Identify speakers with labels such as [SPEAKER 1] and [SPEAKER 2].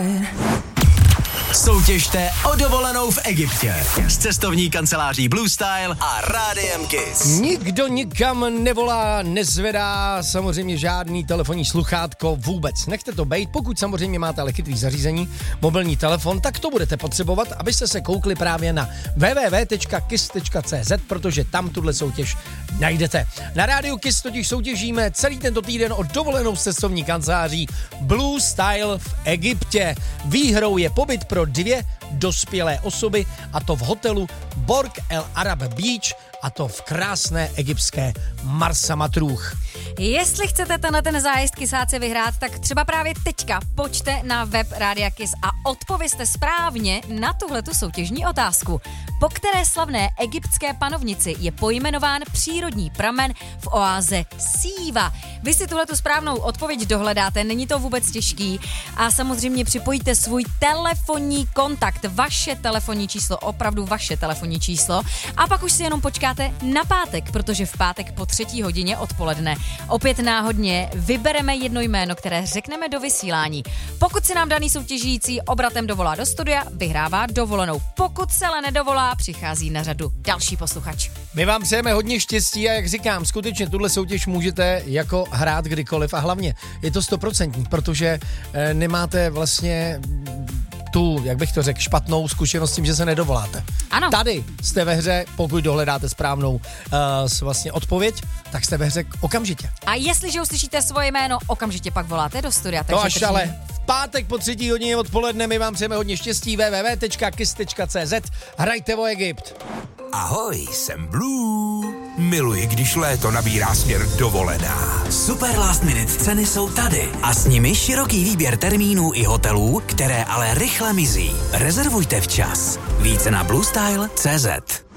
[SPEAKER 1] Soutěžte o dovolenou v Egyptě s cestovní kanceláří Blue Style a Rádiem Kiss.
[SPEAKER 2] Nikdo nikam nevolá, nezvedá samozřejmě žádný telefonní sluchátko vůbec. Nechte to bejt, pokud samozřejmě máte ale chytrý zařízení, mobilní telefon, tak to budete potřebovat, abyste se koukli právě na www.kiss.cz, protože tam tuhle soutěž najdete. Na rádiu Kiss totiž soutěžíme celý tento týden o dovolenou s cestovní kanceláří Blue Style v Egyptě. Výhrou je pobyt pro 2 dospělé osoby, a to v hotelu Borg El Arab Beach, a to v krásné egyptské Marsa Matruh.
[SPEAKER 3] Jestli chcete ten zájezd Kissáci vyhrát, tak třeba právě teďka pojďte na web Rádia Kiss a odpovězte správně na tuhletu soutěžní otázku. Po které slavné egyptské panovnici je pojmenován přírodní pramen v oáze Síva? Vy si tuhletu správnou odpověď dohledáte, není to vůbec těžký, a samozřejmě připojíte svůj telefonní kontakt, vaše telefonní číslo, opravdu vaše telefonní číslo, a pak už si jenom počkáte na pátek, protože v pátek po 3 hodině odpoledne opět náhodně vybereme jedno jméno, které řekneme do vysílání. Pokud si nám daný soutěžící obratem dovolá do studia, vyhrává dovolenou. Pokud se ale nedovolá, přichází na řadu další posluchač.
[SPEAKER 2] My vám přejeme hodně štěstí a jak říkám, skutečně tuhle soutěž můžete jako hrát kdykoliv a hlavně je to 100%, protože nemáte vlastně tu, jak bych to řekl, špatnou zkušenost s tím, že se nedovoláte.
[SPEAKER 3] Ano.
[SPEAKER 2] Tady jste ve hře, pokud dohledáte správnou vlastně odpověď, tak jste ve hře okamžitě.
[SPEAKER 3] A jestliže uslyšíte svoje jméno, okamžitě pak voláte do studia.
[SPEAKER 2] To až ale v pátek po 3 hodině odpoledne my vám přejeme hodně štěstí. www.kiss.cz. Hrajte o Egypt.
[SPEAKER 4] Ahoj, jsem Blue. Miluji, když léto nabírá směr dovolená.
[SPEAKER 1] Super last minute ceny jsou tady a s nimi široký výběr termínů i hotelů, které ale rychle mizí. Rezervujte včas. Více na bluestyle.cz.